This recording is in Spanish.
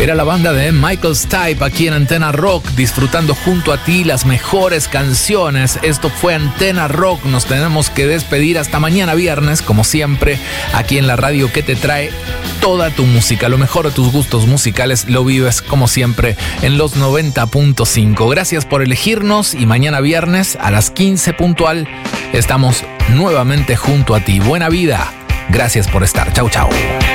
Era la banda de Michael Stipe aquí en Antena Rock, disfrutando junto a ti las mejores canciones. Esto fue Antena Rock. Nos tenemos que despedir hasta mañana viernes, como siempre, aquí en la radio que te trae toda tu música. Lo mejor de tus gustos musicales lo vives, como siempre, en los 90.5. Gracias por elegirnos y mañana viernes a las 15 puntual estamos nuevamente junto a ti. Buena vida. Gracias por estar. Chau, chau.